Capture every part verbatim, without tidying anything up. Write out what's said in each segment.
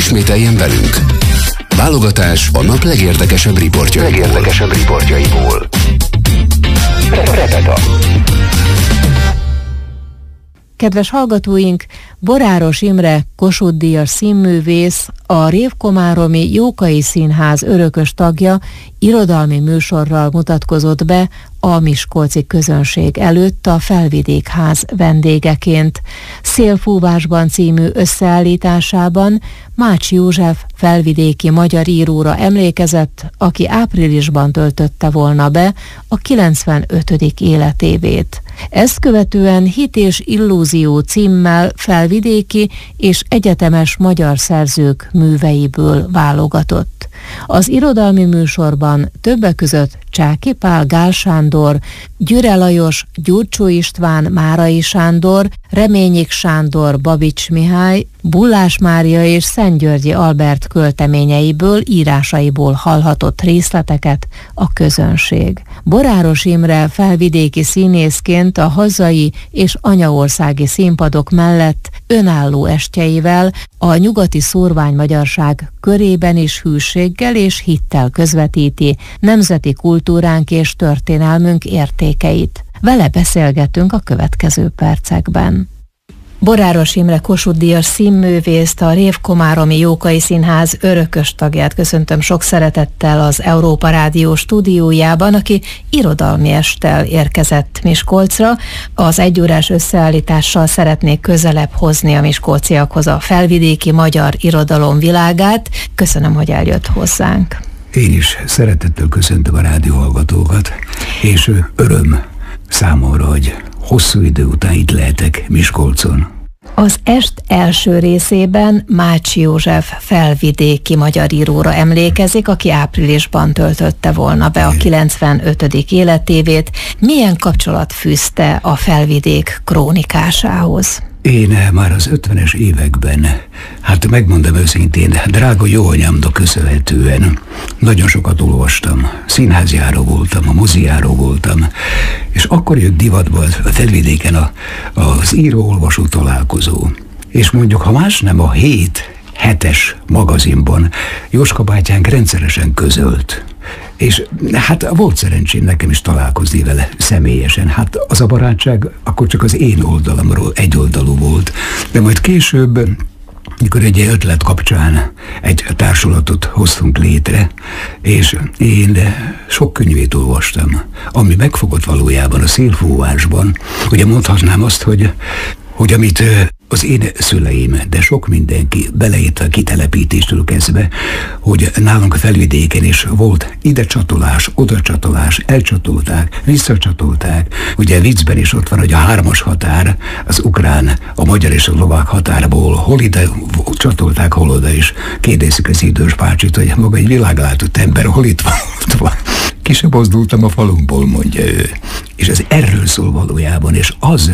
Ismételjen velünk. Válogatás a nap legérdekesebb riportjaiból. Legérdekesebb riportjaiból. Repeta. Kedves hallgatóink, Boráros Imre Kossuth-díjas színművész, a Révkomáromi Jókai Színház örökös tagja irodalmi műsorral mutatkozott be a miskolci közönség előtt a Felvidékház vendégeként. Szélfúvásban című összeállításában Mács József felvidéki magyar íróra emlékezett, aki áprilisban töltötte volna be a kilencvenötödik életévét. Ezt követően Hit és illúzió címmel felvidéki és egyetemes magyar szerzők műveiből válogatott. Az irodalmi műsorban többek között Csáky Pál, Gál Sándor, Gyüre Lajos, Gyurcsó István, Márai Sándor, Reményik Sándor, Babics Mihály, Bullás Mária és Szentgyörgyi Albert költeményeiből, írásaiból hallhatott részleteket a közönség. Boráros Imre felvidéki színészként a hazai és anyaországi színpadok mellett önálló estjeivel a nyugati szórványmagyarság körében is hűséggel és hittel közvetíti nemzeti kultúránk és történelmünk értékeit. Vele beszélgetünk a következő percekben. Boráros Imre Kossuth-díjas színművészt, a Révkomáromi Jókai Színház örökös tagját köszöntöm sok szeretettel az Európa Rádió stúdiójában, aki irodalmi esttel érkezett Miskolcra. Az egyórás összeállítással szeretnék közelebb hozni a miskolciakhoz a felvidéki magyar irodalom világát. Köszönöm, hogy eljött hozzánk. Én is szeretettel köszöntöm a rádióhallgatókat, és öröm számomra, hogy hosszú idő után itt lehetek Miskolcon. Az est első részében Mács József felvidéki magyar íróra emlékezik, aki áprilisban töltötte volna be a kilencvenötödik életévét. Milyen kapcsolat fűzte a felvidék krónikásához? Én már az ötvenes években, hát megmondom őszintén, drága jó anyámnak köszönhetően nagyon sokat olvastam. Színházjáró voltam, a mozijáró voltam, és akkor jött divatba a felvidéken a, az író-olvasó találkozó. És mondjuk, ha más nem, a hét hetes magazinban Jóska bátyánk rendszeresen közölt. És hát volt szerencsém nekem is találkozni vele személyesen. Hát az a barátság akkor csak az én oldalamról egyoldalú volt. De majd később, mikor egy ötlet kapcsán egy társulatot hoztunk létre, és én sok könyvét olvastam, ami megfogott valójában a szélfúvásban. Ugye mondhatnám azt, hogy, hogy amit az én szüleim, de sok mindenki, beleértve a kitelepítéstől kezdve, hogy nálunk a felvidéken is volt ide csatolás, oda csatolás, elcsatolták, visszacsatolták. Ugye viccben is ott van, hogy a hármas határ, az ukrán, a magyar és a szlovák határból hol ide csatolták, hol oda is. Kérdezzük az idős bácsit, hogy maga egy világlátott ember, hol itt van, ott van. Ki sem mozdultam a falunkból, mondja ő. És ez erről szól valójában, és az,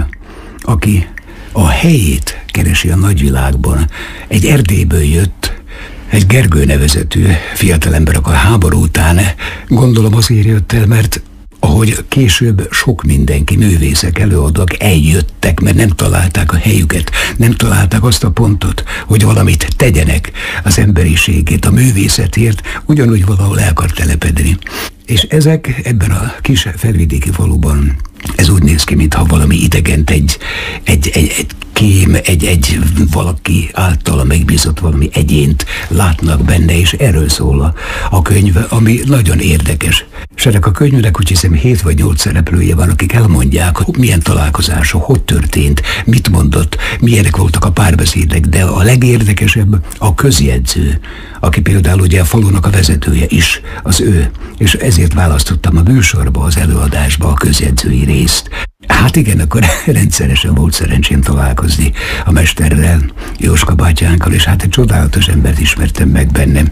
aki a helyét keresi a nagyvilágban. Egy Erdélyből jött, egy Gergő nevezetű fiatalember, akkor a háború után, gondolom azért jött el, mert ahogy később sok mindenki, művészek, előadók eljöttek, mert nem találták a helyüket, nem találták azt a pontot, hogy valamit tegyenek az emberiségét, a művészetért, ugyanúgy valahol el akar telepedni. És ezek ebben a kis felvidéki faluban, ez úgy néz ki, mintha valami idegent egy, egy, egy, egy kém, egy, egy valaki általa megbízott valami egyént látnak benne, és erről szól a, a könyv, ami nagyon érdekes. És ennek a könyvnek úgy hiszem hét vagy nyolc szereplője van, akik elmondják, hogy milyen találkozások, hogy történt, mit mondott, milyenek voltak a párbeszédek, de a legérdekesebb a közjegyző, aki például ugye a falunak a vezetője is, az ő, és ezért választottam a műsorba, az előadásba a közjegyzői részt. Hát igen, akkor rendszeresen volt szerencsém találkozni a mesterrel, Jóska bátyánkkal, és hát egy csodálatos embert ismertem meg bennem,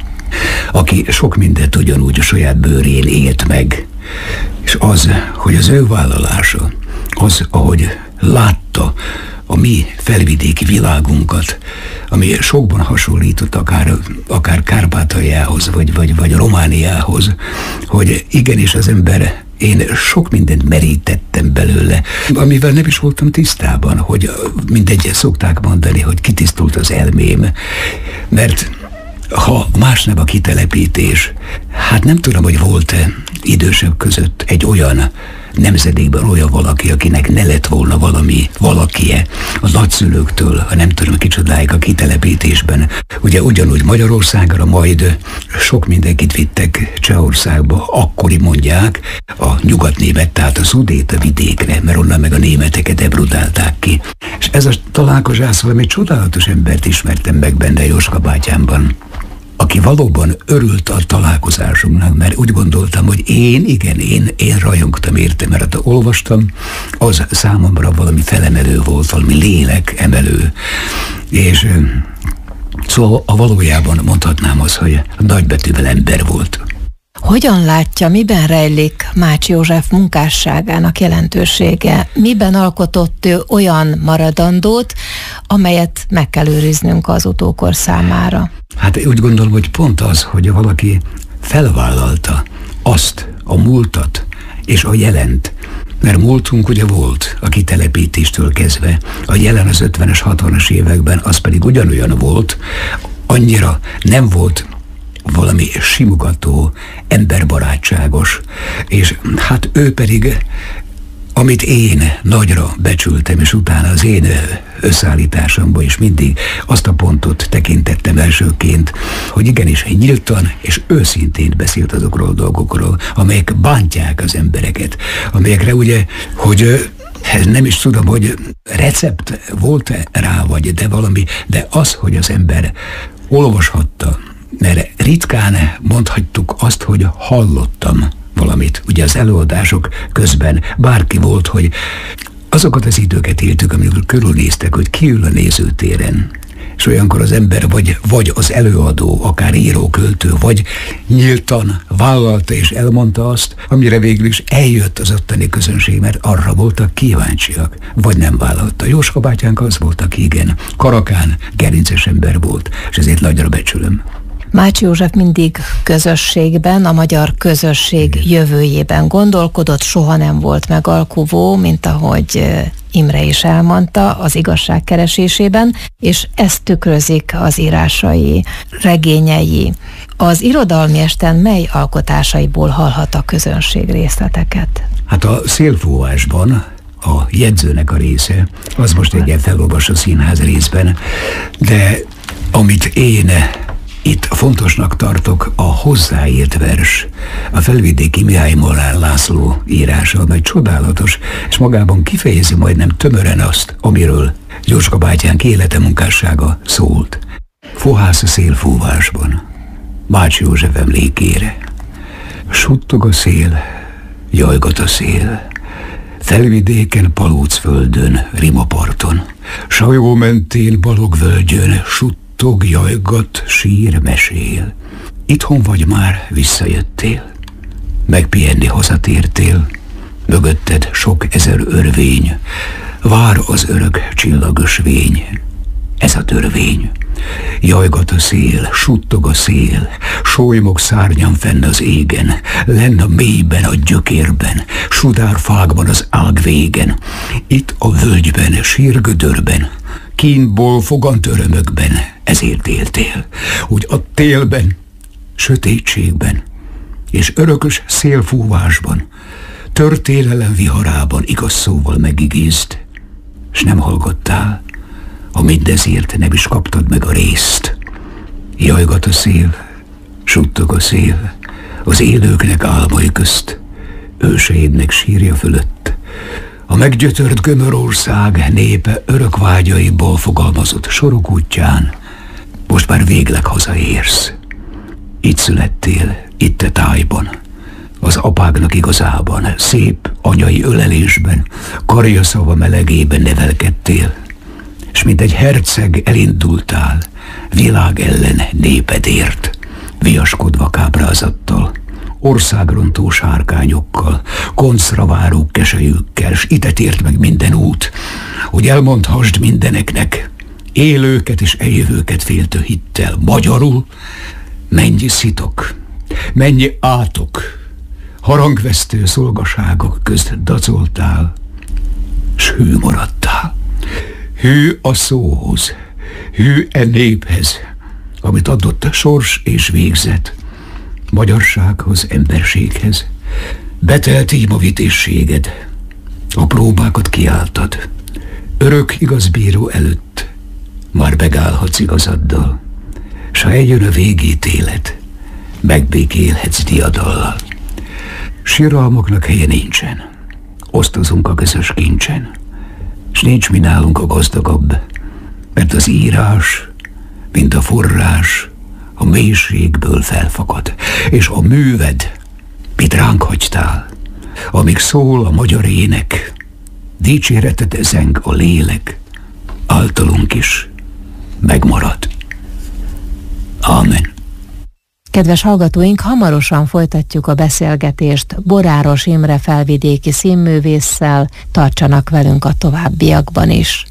aki sok mindent ugyanúgy a saját bőrén élt meg. És az, hogy az ő vállalása, az, ahogy látta a mi felvidéki világunkat, ami sokban hasonlított akár, akár Kárpátaljához, vagy, vagy, vagy Romániához, hogy igenis az ember, én sok mindent merítettem belőle, amivel nem is voltam tisztában, hogy mindegy, szokták mondani, hogy kitisztult az elmém, mert ha más nem a kitelepítés, hát nem tudom, hogy volt-e idősebb között egy olyan nemzedékben olyan valaki, akinek ne lett volna valami valakie a nagyszülőktől, a nem tudom kicsodáig a kitelepítésben. Ugye ugyanúgy Magyarországra, majd sok mindenkit vittek Csehországba, akkori mondják a nyugatnémet, tehát a Szudéta vidékre, mert onnan meg a németeket debrudálták ki. És ez a találkozás valami csodálatos embert ismertem meg benne Jóska bátyámban, aki valóban örült a találkozásunknak, mert úgy gondoltam, hogy én, igen, én, én rajongtam érte, mert ha olvastam, az számomra valami felemelő volt, valami lélek emelő, és szóval a valójában mondhatnám azt, hogy nagybetűvel ember volt. Hogyan látja, miben rejlik Mács József munkásságának jelentősége? Miben alkotott ő olyan maradandót, amelyet meg kell őriznünk az utókor számára? Hát úgy gondolom, hogy pont az, hogy valaki felvállalta azt, a múltat és a jelent, mert múltunk ugye volt a kitelepítéstől kezdve, a jelen az ötvenes, hatvanas években az pedig ugyanolyan volt, annyira nem volt valami simogató, emberbarátságos, és hát ő pedig, amit én nagyra becsültem, és utána az én összeállításomban is mindig azt a pontot tekintettem elsőként, hogy igenis nyíltan és őszintén beszélt azokról a dolgokról, amelyek bántják az embereket, amelyekre ugye, hogy nem is tudom, hogy recept volt-e rá, vagy de valami, de az, hogy az ember olvashatta, mert ritkán mondhattuk azt, hogy hallottam valamit. Ugye az előadások közben bárki volt, hogy azokat az időket éltük, amikor körülnéztek, hogy ki ül a nézőtéren. És olyankor az ember vagy, vagy az előadó, akár író, költő, vagy nyíltan vállalta és elmondta azt, amire végül is eljött az ottani közönség, mert arra voltak kíváncsiak, vagy nem vállalta. Jóska bátyánk az volt, aki igen, karakán, gerinces ember volt, és ezért nagyra becsülöm. Mács József mindig közösségben, a magyar közösség jövőjében gondolkodott, soha nem volt megalkuvó, mint ahogy Imre is elmondta az igazság keresésében, és ezt tükrözik az írásai, regényei. Az irodalmi esten mely alkotásaiból hallhat a közönség részleteket? Hát a Szélfúvásban a jegyzőnek a része, az most egy ilyen felolvas a színház részben, de amit én itt fontosnak tartok, a hozzáírt vers, a Felvidéki Mihály Molnár László írása, amely csodálatos, és magában kifejezi majdnem tömören azt, amiről Jóska bátyánk élete munkássága szólt. Fohász a szélfúvásban, Mács József emlékére. Suttog a szél, jajgat a szél, Felvidéken, Palócföldön, Rimaparton, Sajó mentén, Balogvölgyön, suttog, jajgat, sír, mesél. Itthon vagy már, visszajöttél, megpihenni hazatértél, mögötted sok ezer örvény, vár az örök csillagos vény. Ez a törvény. Jajgat a szél, suttog a szél, solymok szárnyan fenn az égen, lenn a mélyben, a gyökérben, sudárfákban az ág végen, itt a völgyben, sírgödörben, kínból fogant örömökben, ezért éltél, hogy a télben, sötétségben és örökös szélfúvásban, történelem viharában igaz szóval megigézd, s nem hallgattál, ha mindezért nem is kaptad meg a részt. Jajgat a szél, suttog a szél, az élőknek álmai közt, őseidnek sírja fölött, a meggyötört Gömörország népe örök vágyaiból fogalmazott sorok útján, most már végleg hazaérsz. Itt születtél, itt a tájban, az apáknak igazában, szép anyai ölelésben, karja szava melegében nevelkedtél, és mint egy herceg elindultál, világ ellen népedért, viaskodva kábrázattal, országrontó sárkányokkal, koncra váró keselyükkel, s ide tért meg minden út, hogy elmondhassd mindeneknek, élőket és eljövőket féltő hittel, magyarul, mennyi szitok, mennyi átok, harangvesztő szolgaságok közt dacoltál, s hű maradtál. Hű a szóhoz, hű e néphez, amit adott sors és végzet, magyarsághoz, emberséghez. Betelt így ma vitézséged, a próbákat kiálltad. Örök igazbíró előtt már megállhatsz igazaddal, s ha eljön a végítélet, megbékélhetsz diadallal. Síralmaknak helye nincsen, osztozunk a közös kincsen, s nincs mi nálunk a gazdagabb, mert az írás, mint a forrás, a mélységből felfakad, és a műved, mit ránk hagytál, amíg szól a magyar ének, dicséreted zeng a lélek, általunk is megmarad. Ámen. Kedves hallgatóink, hamarosan folytatjuk a beszélgetést Boráros Imre felvidéki színművésszel, tartsanak velünk a továbbiakban is.